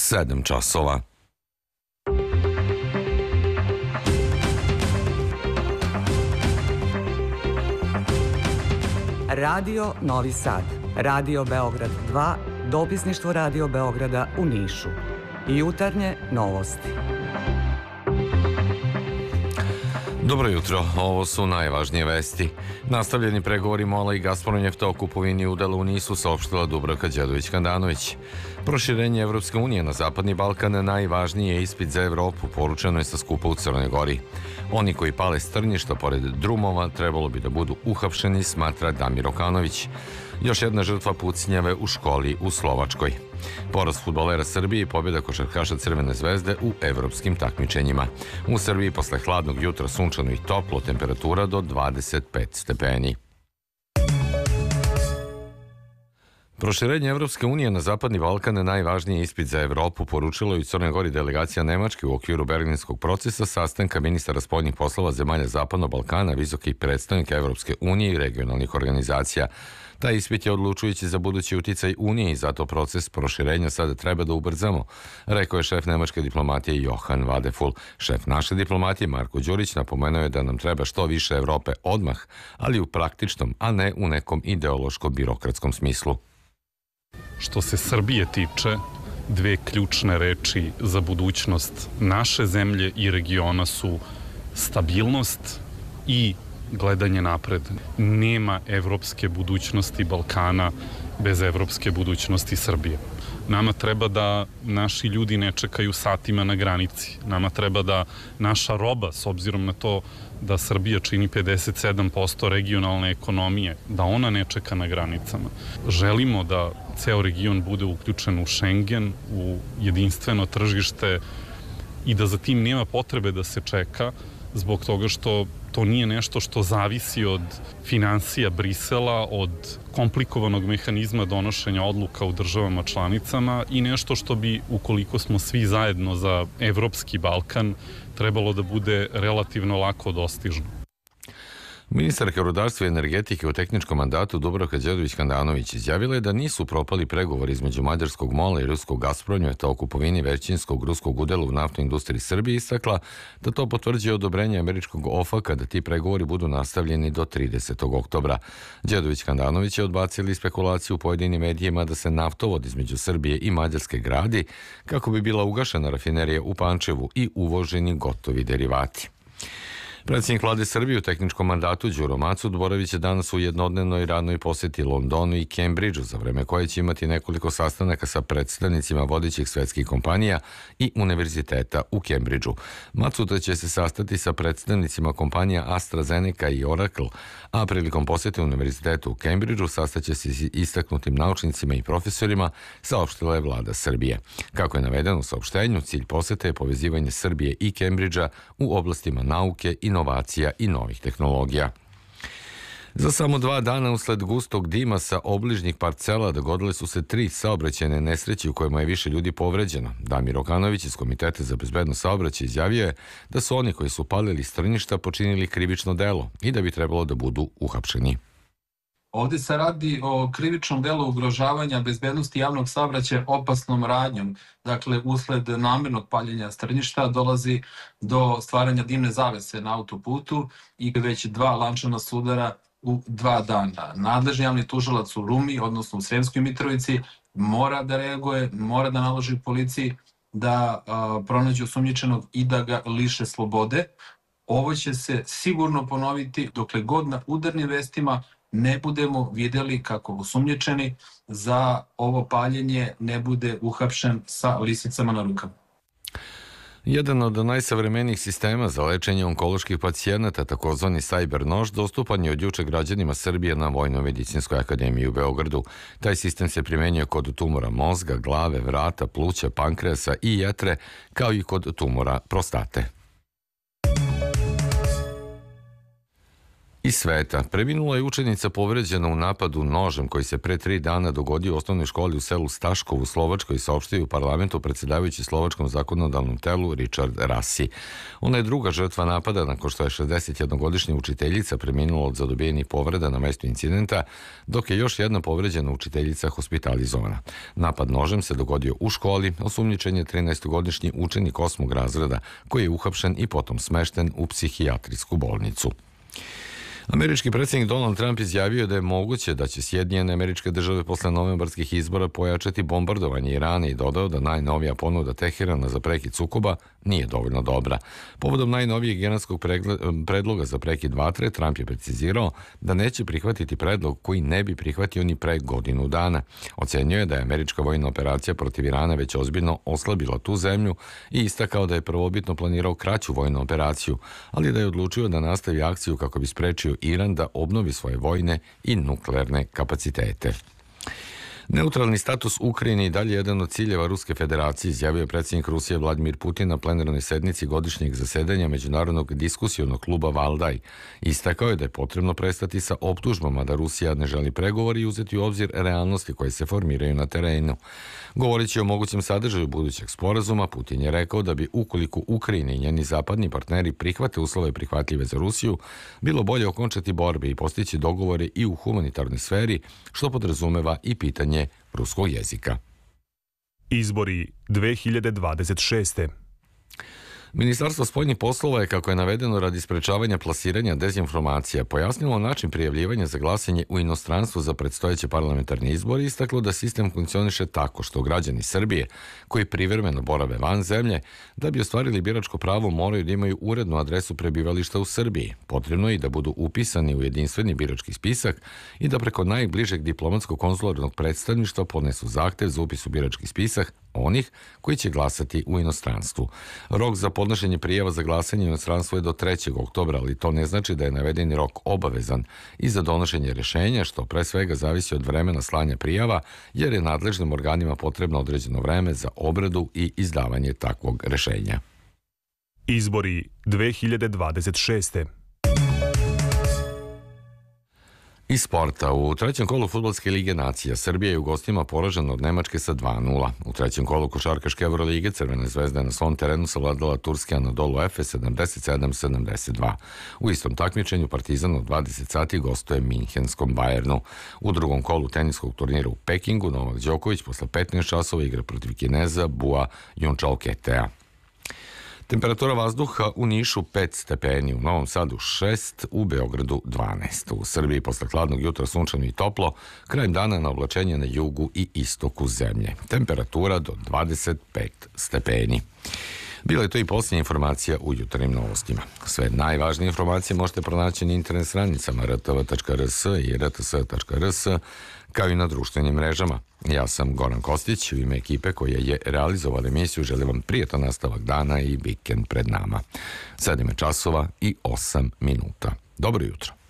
7 časova. Radio Novi Sad, Radio Beograd 2, dopisništvo Radio Beograda u Nišu. Jutarnje novosti. Dobro jutro, ovo su najvažnije vesti. Nastavljeni pregovori MOL-a i Gazpromnjefta o kupovini udela u NIS-u saopštila Dubravka Đedović-Handanović. Proširenje Evropske unije na Zapadni Balkan najvažniji je ispit za Evropu, poručeno je sa skupa u Crnoj Gori. Oni koji pale strnjišta pored drumova trebalo bi da budu uhapšeni, smatra Damir Okanović. Još jedna žrtva pucnjave u školi u Slovačkoj. Poraz fudbalera Srbije i pobjeda košarkaša Crvene zvezde u evropskim takmičenjima. U Srbiji posle hladnog jutra sunčano i toplo, temperatura do 25 stepeni. Proširenje Evropske unije na Zapadni Balkan najvažniji ispit za Evropu, poručilo je u Crnoj Gori delegacija Nemačke u okviru Berlinskog procesa sastanka ministara spoljnih poslova zemalja Zapadnog Balkana, visokih predstavnika Evropske unije i regionalnih organizacija. Taj ispit je odlučujući za budući uticaj Unije i zato proces proširenja sada treba da ubrzamo, rekao je šef nemačke diplomatije Johan Vadeful. Šef naše diplomatije Marko Đurić napomenuo je da nam treba što više Evrope odmah, ali u praktičnom, a ne u nekom ideološko-birokratskom smislu. Što se Srbije tiče, dve ključne reči za budućnost naše zemlje i regiona su stabilnost i gledanje napred. Nema evropske budućnosti Balkana bez evropske budućnosti Srbije. Nama treba da naši ljudi ne čekaju satima na granici. Nama treba da naša roba, s obzirom na to da Srbija čini 57% regionalne ekonomije, da ona ne čeka na granicama. Želimo da ceo region bude uključen u Schengen, u jedinstveno tržište i da za tim nema potrebe da se čeka, zbog toga što to nije nešto što zavisi od finansija Brisela, od komplikovanog mehanizma donošenja odluka u državama članicama i nešto što bi, ukoliko smo svi zajedno za Evropski Balkan, trebalo da bude relativno lako dostižno. Ministarka rudarstva i energetike u tehničkom mandatu Dubravka Đedović-Handanović izjavila je da nisu propali pregovori između mađarskog MOL-a i ruskog Gazpromnjefta o kupovini većinskog ruskog udela u naftnoj industriji Srbije, istakla da to potvrđuje odobrenje američkog OFAC-a da ti pregovori budu nastavljeni do 30. oktobra. Đedović-Handanović je odbacili spekulaciju u pojedinim medijima da se naftovod između Srbije i Mađarske gradi kako bi bila ugašena rafinerija u Pančevu i uvoženi gotovi derivati. Predsjednik vlade Srbije u tehničkom mandatu Đuro Macud boraviće danas u jednodnevnoj radnoj posjeti Londonu i Cambridgeu, za vreme koje će imati nekoliko sastanaka sa predstavnicima vodećih svetskih kompanija i univerziteta u Cambridgeu. Macud će se sastati sa predstavnicima kompanija AstraZeneca i Oracle, a prilikom posjete univerzitetu u Cambridgeu sastaće se s istaknutim naučnicima i profesorima, saopštila je vlada Srbije. Kako je navedeno u saopštenju, cilj posjete je povezivanje Srbije i Cambridgea u oblastima nauke, inovacija i novih tehnologija. Za samo 2 dana usled gustog dima sa obližnjih parcela dogodile su se 3 saobraćajne nesreće u kojima je više ljudi povređeno. Damir Okanović iz Komiteta za bezbednost saobraćaja izjavio je da su oni koji su palili strnjišta počinili krivično delo i da bi trebalo da budu uhapšeni. Ovde se radi o krivičnom delu ugrožavanja bezbednosti javnog saobraćaja opasnom radnjom. Dakle, usled namernog paljenja strnjišta dolazi do stvaranja dimne zavese na autoputu i već 2 lančana sudara u 2 dana. Nadležni javni tužilac u Rumi, odnosno u Sremskoj Mitrovici, mora da reaguje, mora da naloži policiji da pronađe osumnjičenog i da ga liše slobode. Ovo će se sigurno ponoviti dokle god na udarnim vestima ne budemo vidjeli kako osumnjičeni za ovo paljenje ne bude uhapšen sa lisicama na rukama. Jedan od najsavremenijih sistema za lečenje onkoloških pacijenata, takozvani Cyber nož, dostupan je od juče građanima Srbije na Vojno-medicinskoj akademiji u Beogradu. Taj sistem se primenjuje kod tumora mozga, glave, vrata, pluća, pankreasa i jetre, kao i kod tumora prostate. Iz sveta. Preminula je učenica povređena u napadu nožem koji se pre 3 dana dogodio u osnovnoj školi u selu Staškov u Slovačkoj, saopštio u parlamentu predsjedavajući slovačkom zakonodavnom telu Richard Rasi. Ona je druga žrtva napada nakon što je 61-godišnja učiteljica preminula od zadobijenih povreda na mestu incidenta, dok je još jedna povređena učiteljica hospitalizovana. Napad nožem se dogodio u školi, osumnjičen je 13-godišnji učenik 8. razreda koji je uhapšen i potom smešten u psihijatrijsku bolnicu. Američki predsjednik Donald Trump izjavio da je moguće da će Sjedinjene Američke Države posle novembarskih izbora pojačati bombardovanje Irana i dodao da najnovija ponuda Teherana za prekid sukoba nije dovoljno dobra. Povodom najnovijeg iranskog predloga za prekid vatre, Trump je precizirao da neće prihvatiti predlog koji ne bi prihvatio ni pre godinu dana. Ocenio je da je američka vojna operacija protiv Irana već ozbiljno oslabila tu zemlju i istakao da je prvobitno planirao kraću vojnu operaciju, ali da je odlučio da nastavi akciju kako bi sprečio Iran da obnovi svoje vojne i nuklearne kapacitete. Neutralni status Ukrajine i dalje jedan od ciljeva Ruske federacije, izjavio je predsjednik Rusije Vladimir Putin na plenarnoj sednici godišnjeg zasedanja Međunarodnog diskusionog kluba Valdaj. Istakao je da je potrebno prestati sa optužbama da Rusija ne želi pregovori i uzeti u obzir realnosti koje se formiraju na terenu. Govoreći o mogućem sadržaju budućeg sporazuma, Putin je rekao da bi ukoliko Ukrajina i njeni zapadni partneri prihvate uslove prihvatljive za Rusiju, bilo bolje okončati borbe i postići dogovore i u humanitarnoj sferi, što podrazumeva i pitanje ruskog jezika. Izbori 2026. Ministarstvo spoljnih poslova je, kako je navedeno radi sprečavanja plasiranja dezinformacija, pojasnilo način prijavljivanja za glasanje u inostranstvu za predstojeće parlamentarne izbore i istaklo da sistem funkcioniše tako što građani Srbije, koji privremeno borave van zemlje, da bi ostvarili biračko pravo moraju da imaju urednu adresu prebivališta u Srbiji. Potrebno je i da budu upisani u jedinstveni birački spisak i da preko najbližeg diplomatsko-konzularnog predstavništva podnesu zahtev za upis u birački spisak onih koji će glasati u inostranstvu. Rok za podnošenje prijava za glasanje u inostranstvu je do 3. oktobra, ali to ne znači da je navedeni rok obavezan i za donošenje rješenja, što pre svega zavisi od vremena slanja prijava, jer je nadležnim organima potrebno određeno vreme za obradu i izdavanje takvog rješenja. Izbori 2026. Iz sporta. U trećem kolu Fudbalske lige nacija Srbija je u gostima poražena od Nemačke sa 2:0. U trećem kolu košarkaške Evrolige Crvena zvezda je na svom terenu savladala turski Anadolu Efes 77-72. U istom takmičenju Partizan od 20 sati gostuje Minhenskom Bayernu. U drugom kolu teniskog turnira u Pekingu Novak Đoković posle 15 časova igra protiv Kineza Bua Junčalketea. Temperatura vazduha u Nišu 5 stepeni, u Novom Sadu 6, u Beogradu 12. U Srbiji posle hladnog jutra sunčano i toplo, krajem dana na oblačenje na jugu i istoku zemlje. Temperatura do 25 stepeni. Bila je to i posljednja informacija u jutarnjim novostima. Sve najvažnije informacije možete pronaći na internet stranicama rtv.rs i rts.rs, kao i na društvenim mrežama. Ja sam Goran Kostić, u ime ekipe koja je realizovala emisiju želim vam prijetan nastavak dana i vikend pred nama. 7 časova i 8 minuta. Dobro jutro.